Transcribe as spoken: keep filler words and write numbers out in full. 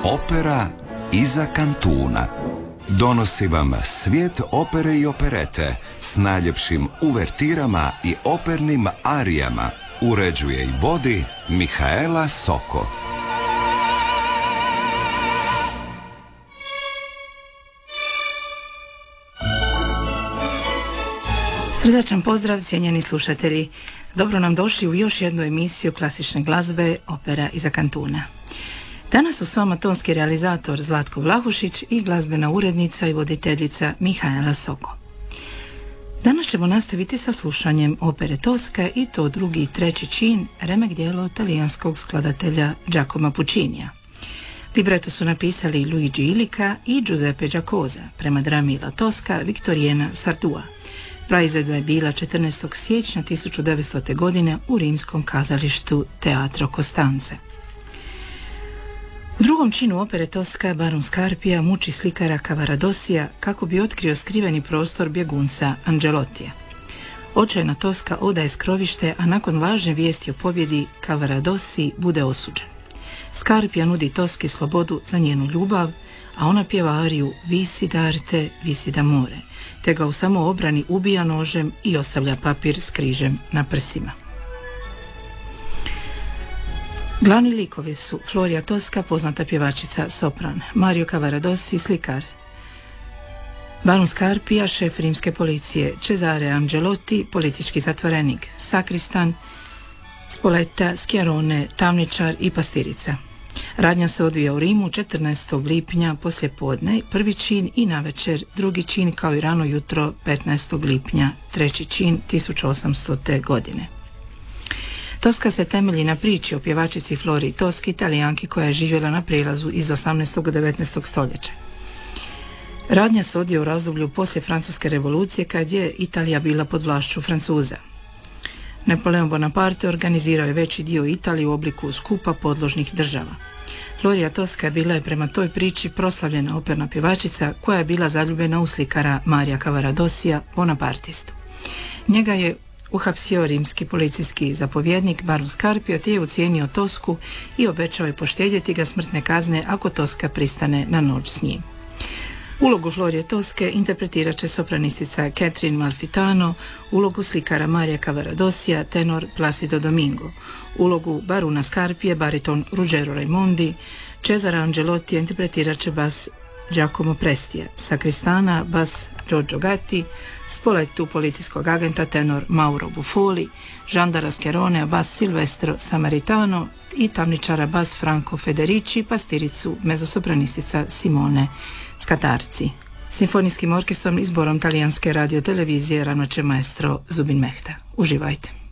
Opera iza kantuna. Donosi vam svijet opere i operete s najljepšim uvertirama i opernim arijama. Uređuje i vodi Mihaela Soko. Srdačan pozdrav, cijenjeni slušatelji. Dobro nam došli u još jednu emisiju klasične glazbe Opera iza kantuna. Danas su s vama tonski realizator Zlatko Vlahušić i glazbena urednica i voditeljica Mihaela Soko. Danas ćemo nastaviti sa slušanjem opere Tosca i to drugi i treći čin, remek djelo talijanskog skladatelja Giacomo Puccinija. Libreto su napisali Luigi Illica i Giuseppe Giacosa prema drami La Tosca Viktorijena Sardua. Praizvedba je bila četrnaestog siječnja tisuću devetstote. godine u rimskom kazalištu Teatro Costance. U drugom činu opere Tosca baron Scarpia muči slikara Cavaradosija kako bi otkrio skriveni prostor bjegunca Angelottija. Očajna Tosca odaje skrovište, a nakon važne vijesti o pobjedi Cavaradossi bude osuđen. Scarpia nudi Tosci slobodu za njenu ljubav, a ona pjeva ariju Visi d'arte, visi d'amore, te ga u samoobrani ubija nožem i ostavlja papir s križem na prsima. Glavni likovi su Floria Tosca, poznata pjevačica sopran, Mario Cavaradossi, slikar, baron Scarpia, šef rimske policije, Cesare Angelotti, politički zatvorenik, sakristan, Spoletta, Schiarone, tamničar i pastirica. Radnja se odvija u Rimu četrnaestog lipnja poslijepodne, prvi čin, i navečer drugi čin, kao i rano jutro petnaestog lipnja, treći čin tisuću osamstote. godine. Tosca se temelji na priči o pjevačici Floriji Tosci, Italijanki koja je živjela na prijelazu iz osamnaestog. do devetnaestog. stoljeća. Radnja se odvija u razdoblju poslije Francuske revolucije, kad je Italija bila pod vlašću Francuza. Napoleon Bonaparte organizirao je veći dio Italije u obliku skupa podložnih država. Floria Tosca bila je prema toj priči proslavljena operna pjevačica koja je bila zaljubljena u slikara Marija Cavaradossija, bonapartistu. Njega je uhapsio rimski policijski zapovjednik baron Scarpio, te je ucijenio Tosku i obećao je poštedjeti ga smrtne kazne ako Tosca pristane na noć s njim. Ulogu Florije Tosce interpretirat će sopranistica Catherine Malfitano, ulogu slikara Marija Cavaradossija tenor Placido Domingo, ulogu baruna Scarpije bariton Ruggero Raimondi, Cesare Angelotti interpretirat će bas Giacomo Prestija, sakristana bas Giorgio Gatti, Spoletu policijskog agenta tenor Mauro Buffoli, žandara Schiarone bas Silvestro Samaritano i tamničara bas Franco Federici, pastiricu mezzosopranistica Simone Skatarci. Simfonijskim orkestrom i zborom talijanske radiotelevizije ravnat će maestro Zubin Mehta. Uživajte.